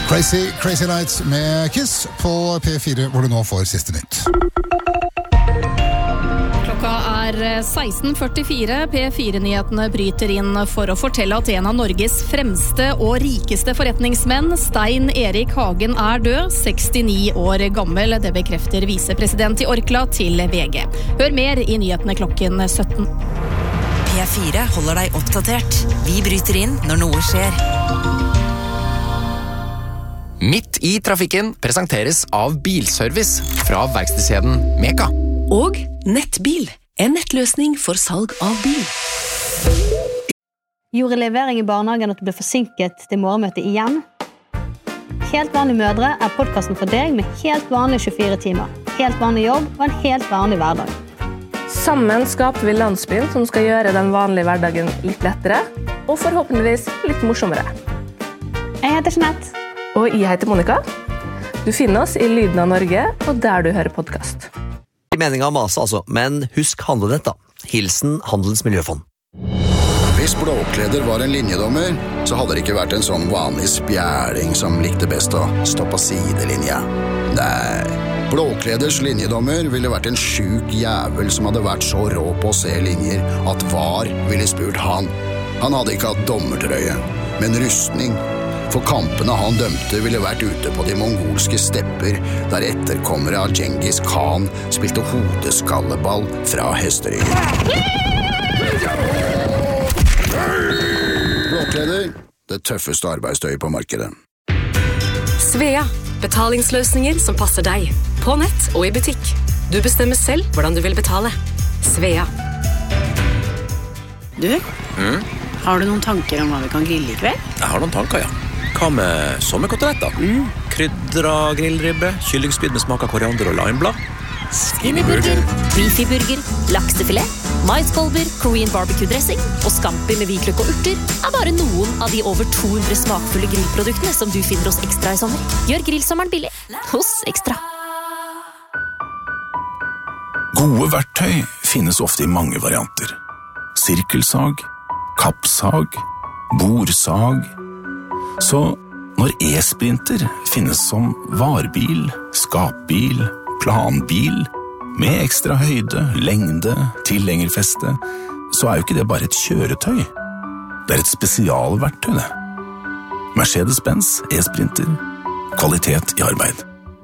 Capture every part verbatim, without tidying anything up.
Crazy, Crazy Nights med Kiss på P fire, hvor du nå får siste nytt. Klokka er seksten førtifire. P fire-nyhetene bryter inn for å fortelle at en av Norges fremste og rikeste forretningsmenn, Stein Erik Hagen, er død, sekstini år gammel. Det bekrefter visepresident i Orkla til V G. Hør mer i nyhetene klokken sytten. P fire holder deg oppdatert. Vi bryter inn når noe skjer. Midt i trafikken presenteres av Bilservice fra verkstedskjeden Meka. Og Nettbil, en nettløsning for salg av bil. Gjorde levering i barnehagen at du ble forsinket til morgenmøtet igjen? Helt vanlige mødre er podcasten for deg med helt vanlige tjuefire timer. Helt vanlig jobb og en helt vanlig hverdag. Sammen skaper vi landsbyen som skal gjøre den vanlige hverdagen litt lettere, og forhåpentligvis litt morsommere. Jeg heter Jeanette. Og jeg heter Monica. Du finner oss i Lyden av Norge, og der du hører podcast. I meningen av mase altså, men husk handlenett da. Hilsen Handelens Miljøfond. Hvis Blåkleder var en linjedommer, så hadde det ikke vært en sånn vanlig spjæling som likte best å stå på sidelinja. Nei, Blåkleders linjedommer ville vært en sjuk jævel som hadde vært så rå på å se linjer at var ville spurt han. Han hadde ikke hatt dommertrøye, men rustning. For kampene han dømte ville vært ute på de mongolske stepper, der etterkommere av Genghis Khan spilte hodeskalleball fra hesteryggen. Blåkleder, det tøffeste arbeidstøyet på markedet. Svea, betalingsløsninger som passer deg, på nett og i butikk. Du bestemmer selv hvordan du vil betale. Svea. Du, mm? Har du noen tanker om hva vi kan grille i kveld? Jeg har noen tanker, ja. Hva med sommerkoteletter? Mm. Krydra grillribbe, kyllingspyd med smak av koriander og limeblad. Skinnyburger, beefyburger, laksefilet, maiskolber, Korean barbecue-dressing og scampi med hvitløk og urter er bare noen av de over to hundre smakfulle grillproduktene som du finner hos Ekstra i sommer. Gjør grillsommeren billig hos Ekstra. Gode verktøy finnes ofte i mange varianter. Sirkelsag, kappsag, borsag. Så når e-sprinter finnes som varebil, skapbil, planbil, med ekstra høyde, lengde, tilhengerfeste, så er jo ikke det bare et kjøretøy. Det er et spesialverktøy, det. Mercedes-Benz e-sprinter. Kvalitet i arbeid.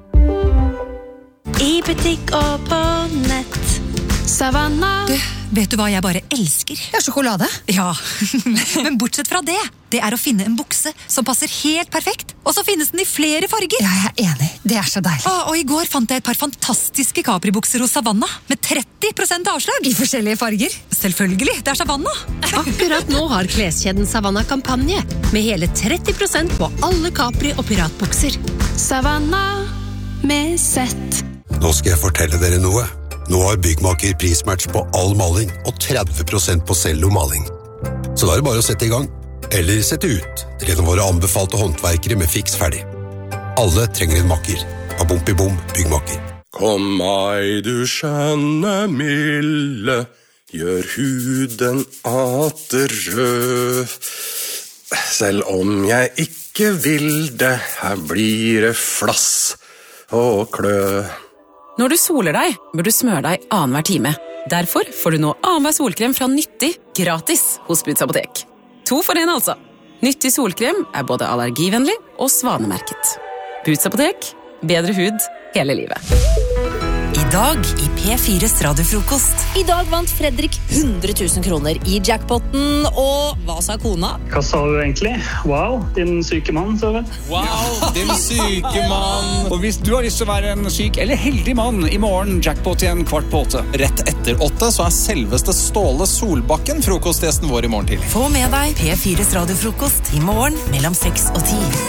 I butikk og på nett. Savanna. Du, vet du hva jeg bare elsker? Ja, sjokolade. Ja, men bortsett fra det, det er å finne en bukse som passer helt perfekt, og så finnes den i flere farger. Ja, jeg er enig. Det er så deilig. Å, og i går fant jeg et par fantastiske Capri-bukser hos Savanna, med tretti prosent avslag. I forskjellige farger. Selvfølgelig, det er Savanna. Akkurat nå har kleskjeden Savanna kampanje, med hele tretti prosent på alle Capri- og piratbukser. Savanna med sett. Nå skal jeg fortelle dere noe. Nå har Byggmaker prismatch på all maling og tretti prosent på cellomaling. Så da er det bare å sette i gang, eller sette ut, til en av våre anbefalte håndverkere med fiks ferdig. Alle trenger en makker. Av Bom i Bom Byggmaker. Kom meg, du skjønne milde, gjør huden atter rød. Selv om jeg ikke vil det, her blir det flass og klø. Når du soler deg, bør du smøre deg annenhver time. Derfor får du nå annenhver solkrem fra Nyttig gratis hos Boots Apotek. To for en altså. Nyttig solkrem er både allergivennlig og svanemerket. Boots Apotek, bedre hud hele livet. I dag i P fires radiofrokost. I dag vant Fredrik hundre tusen kroner i jackpotten, og hva sa kona? Hva sa du egentlig? Wow, din syke mann, sa du. Wow, din syke mann. Og hvis du har lyst til å være en syk eller heldig mann, i morgen jackpot igjen kvart på åtte. Rett etter åtte så er selveste Ståle Solbakken frokostgjesten vår i morgen tidlig. Få med deg P fires radiofrokost i morgen mellom seks og ti.